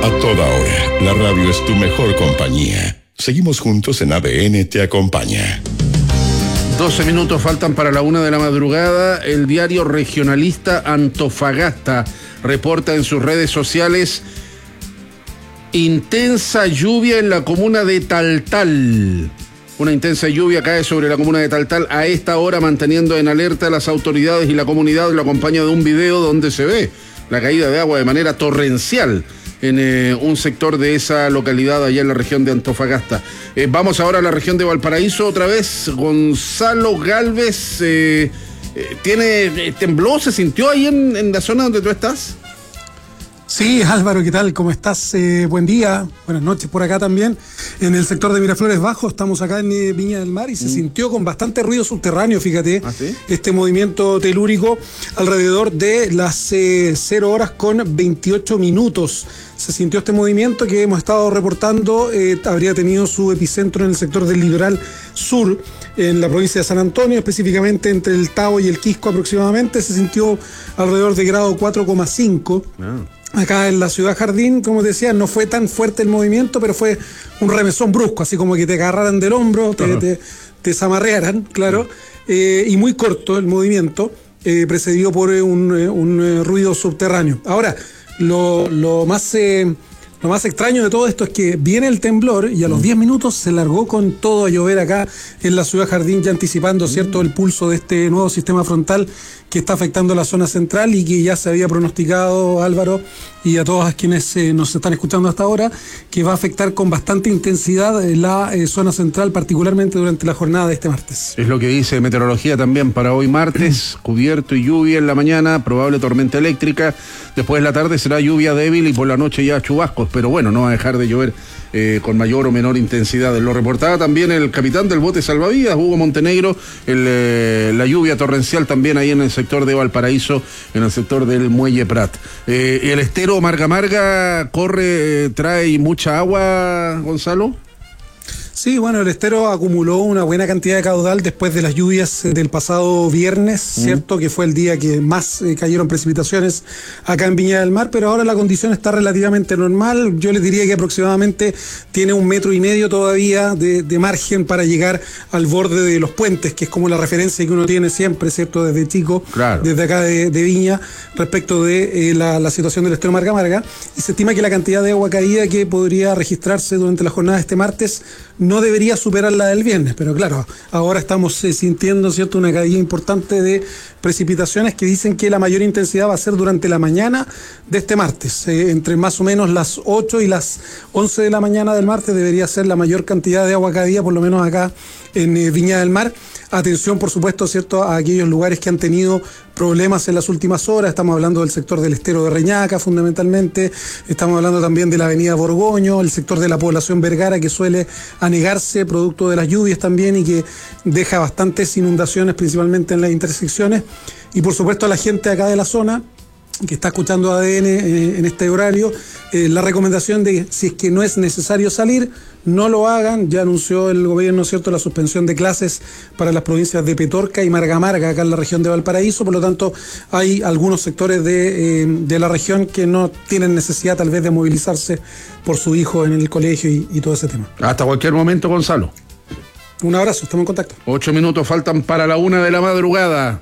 A toda hora, la radio es tu mejor compañía. Seguimos juntos en ADN Te Acompaña. 12 minutos faltan para la 1 de la madrugada. El diario regionalista Antofagasta reporta en sus redes sociales intensa lluvia en la comuna de Taltal. Una intensa lluvia cae sobre la comuna de Taltal a esta hora, manteniendo en alerta a las autoridades y la comunidad. Lo acompaña de un video donde se ve la caída de agua de manera torrencial en un sector de esa localidad allá en la región de Antofagasta. Vamos ahora a la región de Valparaíso otra vez. Gonzalo Galvez, ¿tembló? ¿Se sintió ahí en la zona donde tú estás? Sí, Álvaro, ¿qué tal? ¿Cómo estás? Buen día, buenas noches por acá también. En el sector de Miraflores Bajo, estamos acá en Viña del Mar y se sintió con bastante ruido subterráneo, fíjate. ¿Ah, sí? Este movimiento telúrico alrededor de las 0 horas con 28 minutos. Se sintió este movimiento que hemos estado reportando, habría tenido su epicentro en el sector del litoral sur, en la provincia de San Antonio, específicamente entre el Tabo y el Quisco aproximadamente. Se sintió alrededor de grado 4,5. Acá en la ciudad Jardín, como te decía, no fue tan fuerte el movimiento, pero fue un remesón brusco, así como que te agarraran del hombro, te zamarrearan, claro, y muy corto el movimiento, precedido por un ruido subterráneo. Ahora, lo más extraño de todo esto es que viene el temblor y a los 10 minutos se largó con todo a llover acá en la ciudad Jardín, ya anticipando, ¿cierto?, el pulso de este nuevo sistema frontal que está afectando la zona central y que ya se había pronosticado, Álvaro, y a todos quienes nos están escuchando hasta ahora, que va a afectar con bastante intensidad la zona central, particularmente durante la jornada de este martes. Es lo que dice meteorología también para hoy martes, cubierto y lluvia en la mañana, probable tormenta eléctrica, después de la tarde será lluvia débil y por la noche ya chubascos, pero bueno, no va a dejar de llover con mayor o menor intensidad. Lo reportaba también el capitán del bote salvavidas, Hugo Montenegro, la lluvia torrencial también ahí en el sector de Valparaíso, en el sector del Muelle Prat. El estero Marga Marga corre, trae mucha agua, Gonzalo. Sí, bueno, el estero acumuló una buena cantidad de caudal después de las lluvias del pasado viernes, ¿cierto? Que fue el día que más cayeron precipitaciones acá en Viña del Mar, pero ahora la condición está relativamente normal. Yo les diría que aproximadamente tiene 1,5 metros todavía de margen para llegar al borde de los puentes, que es como la referencia que uno tiene siempre, ¿cierto? Desde chico, claro, desde acá de Viña, respecto de la situación del estero Marga Marga. Y se estima que la cantidad de agua caída que podría registrarse durante la jornada de este martes no debería superar la del viernes, pero claro, ahora estamos sintiendo, ¿cierto?, una caída importante de precipitaciones que dicen que la mayor intensidad va a ser durante la mañana de este martes, entre más o menos las 8 y las 11 de la mañana del martes debería ser la mayor cantidad de agua caída, por lo menos acá en Viña del Mar. Atención, por supuesto, ¿cierto?, a aquellos lugares que han tenido problemas en las últimas horas. Estamos hablando del sector del estero de Reñaca, fundamentalmente. Estamos hablando también de la avenida Borgoño, el sector de la población Vergara, que suele anegarse producto de las lluvias también y que deja bastantes inundaciones, principalmente en las intersecciones. Y, por supuesto, a la gente acá de la zona que está escuchando ADN en este horario, la recomendación de si es que no es necesario salir, no lo hagan. Ya anunció el gobierno, ¿cierto?, la suspensión de clases para las provincias de Petorca y Marga Marga, acá en la región de Valparaíso. Por lo tanto, hay algunos sectores de la región que no tienen necesidad tal vez de movilizarse por su hijo en el colegio y todo ese tema. Hasta cualquier momento, Gonzalo. Un abrazo, estamos en contacto. 8 minutos faltan para la 1 de la madrugada.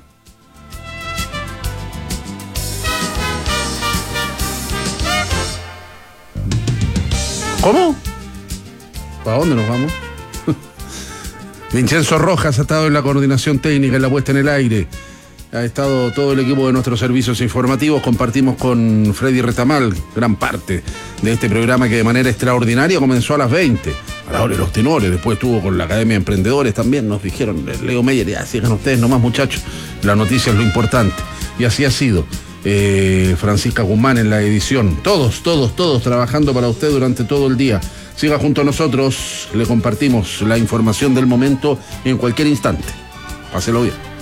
¿Cómo? ¿Para dónde nos vamos? Vincenzo Rojas ha estado en la coordinación técnica, en la puesta en el aire. Ha estado todo el equipo de nuestros servicios informativos. Compartimos con Freddy Retamal gran parte de este programa que de manera extraordinaria comenzó a las 20. A la hora de los tenores. Después estuvo con la Academia de Emprendedores también. Nos dijeron, Leo Meyer, ya sigan ustedes nomás, muchachos. La noticia es lo importante. Y así ha sido. Francisca Guzmán en la edición. Todos trabajando para usted durante todo el día. Siga junto a nosotros, le compartimos la información del momento en cualquier instante. Páselo bien.